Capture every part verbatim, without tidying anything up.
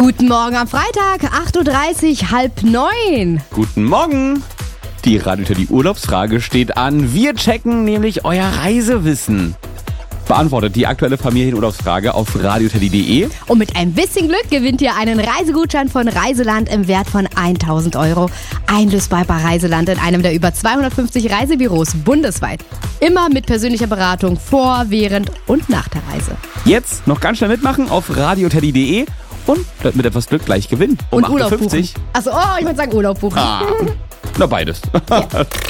Guten Morgen am Freitag, acht Uhr dreißig, halb neun. Guten Morgen. Die Radio Teddy Urlaubsfrage steht an. Wir checken nämlich euer Reisewissen. Beantwortet die aktuelle Familienurlaubsfrage auf radioteddy punkt de. Und mit ein bisschen Glück gewinnt ihr einen Reisegutschein von Reiseland im Wert von tausend Euro. Einlösbar bei Reiseland in einem der über zweihundertfünfzig Reisebüros bundesweit. Immer mit persönlicher Beratung vor, während und nach der Reise. Jetzt noch ganz schnell mitmachen auf radioteddy punkt de und mit etwas Glück gleich gewinnen. Um und Urlaub buchen. Achso, oh, ich würde sagen Urlaub buchen. Ah, na beides. Ja.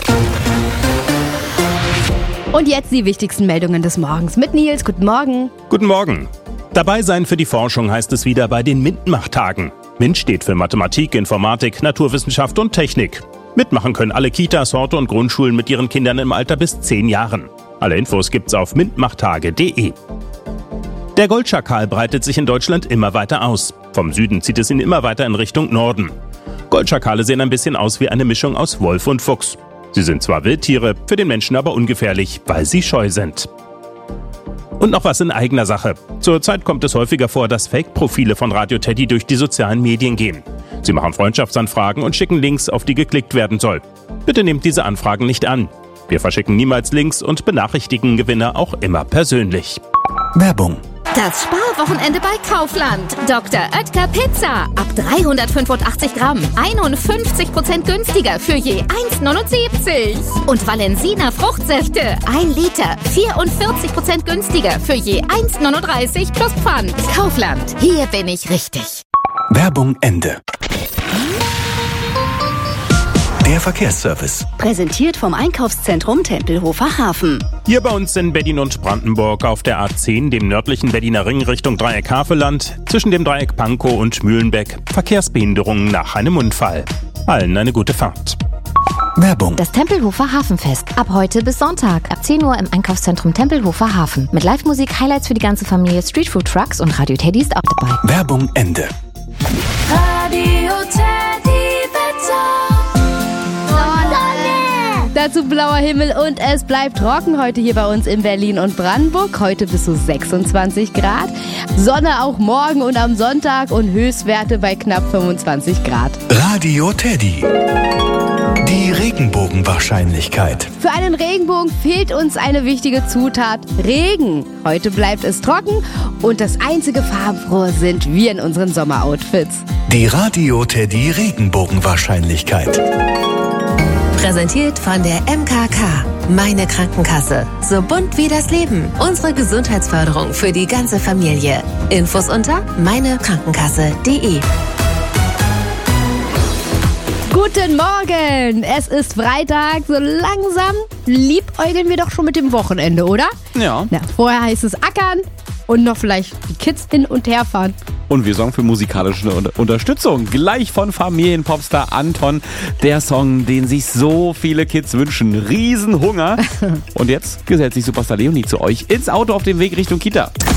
Und jetzt die wichtigsten Meldungen des Morgens mit Nils. Guten Morgen. Guten Morgen. Dabei sein für die Forschung heißt es wieder bei den MINT-Machtagen. MINT steht für Mathematik, Informatik, Naturwissenschaft und Technik. Mitmachen können alle Kitas, Horte und Grundschulen mit ihren Kindern im Alter bis zehn Jahren. Alle Infos gibt's auf mintmachtage punkt de. Der Goldschakal breitet sich in Deutschland immer weiter aus. Vom Süden zieht es ihn immer weiter in Richtung Norden. Goldschakale sehen ein bisschen aus wie eine Mischung aus Wolf und Fuchs. Sie sind zwar Wildtiere, für den Menschen aber ungefährlich, weil sie scheu sind. Und noch was in eigener Sache. Zurzeit kommt es häufiger vor, dass Fake-Profile von Radio Teddy durch die sozialen Medien gehen. Sie machen Freundschaftsanfragen und schicken Links, auf die geklickt werden soll. Bitte nehmt diese Anfragen nicht an. Wir verschicken niemals Links und benachrichtigen Gewinner auch immer persönlich. Werbung. Das Sparwochenende bei Kaufland. Doktor Oetker Pizza. Ab dreihundertfünfundachtzig Gramm. einundfünfzig Prozent günstiger für je eins neunundsiebzig. Und Valensina Fruchtsäfte. ein Liter. vierundvierzig Prozent günstiger für je eins neununddreißig plus Pfand. Kaufland. Hier bin ich richtig. Werbung Ende. Der Verkehrsservice. Präsentiert vom Einkaufszentrum Tempelhofer Hafen. Hier bei uns in Berlin und Brandenburg auf der A zehn, dem nördlichen Berliner Ring Richtung Dreieck Havelland, zwischen dem Dreieck Pankow und Mühlenbeck, Verkehrsbehinderungen nach einem Unfall. Allen eine gute Fahrt. Werbung. Das Tempelhofer Hafenfest. Ab heute bis Sonntag. Ab zehn Uhr im Einkaufszentrum Tempelhofer Hafen. Mit Live-Musik, Highlights für die ganze Familie, Streetfood-Trucks und Radio Teddy ist auch dabei. Werbung Ende. Radio Teddy Wetter. Dazu blauer Himmel und es bleibt trocken heute hier bei uns in Berlin und Brandenburg. Heute bis zu sechsundzwanzig Grad. Sonne auch morgen und am Sonntag und Höchstwerte bei knapp fünfundzwanzig Grad. Radio Teddy. Die Regenbogenwahrscheinlichkeit. Für einen Regenbogen fehlt uns eine wichtige Zutat: Regen. Heute bleibt es trocken und das einzige Farbenfrohe sind wir in unseren Sommeroutfits. Die Radio Teddy Regenbogenwahrscheinlichkeit. Präsentiert von der M K K. Meine Krankenkasse. So bunt wie das Leben. Unsere Gesundheitsförderung für die ganze Familie. Infos unter meinekrankenkasse punkt de. Guten Morgen! Es ist Freitag. So langsam liebäugeln wir doch schon mit dem Wochenende, oder? Ja. Na, vorher heißt es ackern und noch vielleicht die Kids hin und her fahren. Und wir sorgen für musikalische Unter- Unterstützung. Gleich von Familienpopstar Anton. Der Song, den sich so viele Kids wünschen. Riesenhunger. Und jetzt gesellt sich Superstar Leonie zu euch ins Auto auf dem Weg Richtung Kita.